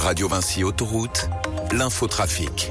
Radio Vinci Autoroute, l'infotrafic.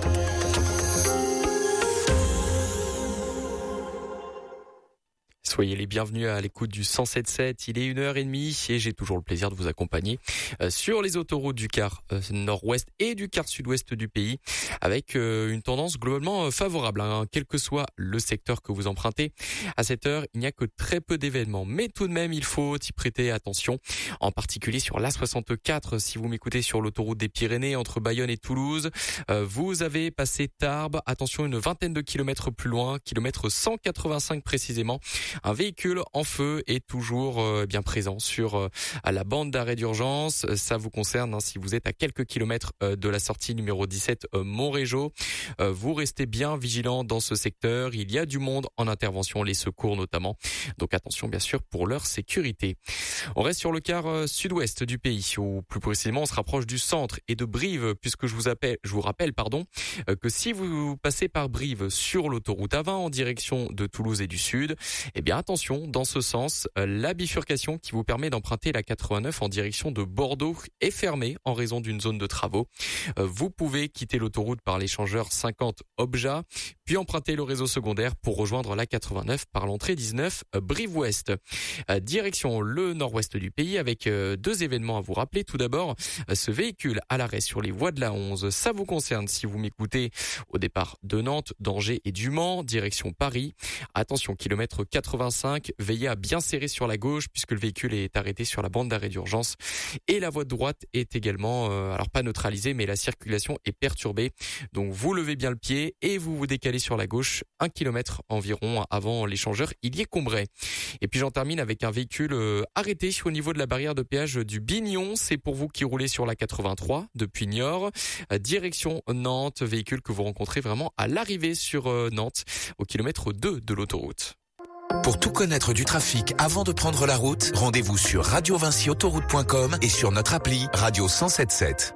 Soyez les bienvenus à l'écoute du 107.7. Il est 1h30 et j'ai toujours le plaisir de vous accompagner sur les autoroutes du quart nord-ouest et du quart sud-ouest du pays avec une tendance globalement favorable, quel que soit le secteur que vous empruntez. À cette heure, il n'y a que très peu d'événements, mais tout de même, il faut y prêter attention, en particulier sur l'A64. Si vous m'écoutez sur l'autoroute des Pyrénées entre Bayonne et Toulouse, vous avez passé Tarbes. Attention, une vingtaine de kilomètres plus loin, kilomètre 185 précisément. Un véhicule en feu est toujours bien présent sur la bande d'arrêt d'urgence. Ça vous concerne si vous êtes à quelques kilomètres de la sortie numéro 17 Montrégeau. Vous restez bien vigilant dans ce secteur. Il y a du monde en intervention, les secours notamment. Donc attention bien sûr pour leur sécurité. On reste sur le quart sud-ouest du pays, ou plus précisément on se rapproche du centre et de Brive, puisque je vous rappelle que si vous passez par Brive sur l'autoroute A20 en direction de Toulouse et du sud, eh bien attention, dans ce sens, la bifurcation qui vous permet d'emprunter la 89 en direction de Bordeaux est fermée en raison d'une zone de travaux. Vous pouvez quitter l'autoroute par l'échangeur 50 Obja, puis emprunter le réseau secondaire pour rejoindre la 89 par l'entrée 19 Brive-Ouest. Direction le nord-ouest du pays avec deux événements à vous rappeler. Tout d'abord, ce véhicule à l'arrêt sur les voies de la 11, ça vous concerne si vous m'écoutez au départ de Nantes, d'Angers et du Mans, direction Paris. Attention, kilomètre 85, veillez à bien serrer sur la gauche puisque le véhicule est arrêté sur la bande d'arrêt d'urgence et la voie de droite est également, alors pas neutralisée, mais la circulation est perturbée. Donc vous levez bien le pied et vous vous décalez sur la gauche 1 kilomètre environ avant l'échangeur Illier-Combray. Et puis j'en termine avec un véhicule arrêté au niveau de la barrière de péage du Bignon. C'est pour vous qui roulez sur la 83 depuis Niort, direction Nantes, véhicule que vous rencontrez vraiment à l'arrivée sur Nantes au kilomètre 2 de l'autoroute. Pour tout connaître du trafic avant de prendre la route, rendez-vous sur radiovinciautoroute.com et sur notre appli Radio 107.7.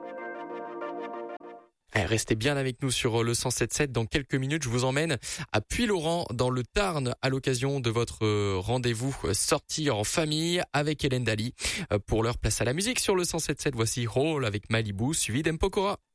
Restez bien avec nous sur le 107.7. Dans quelques minutes, je vous emmène à Puylaurens dans le Tarn à l'occasion de votre rendez-vous sortir en famille avec Hélène Daly. Pour leur place à la musique sur le 107.7, voici Hall avec Malibu suivi d'Mpokora.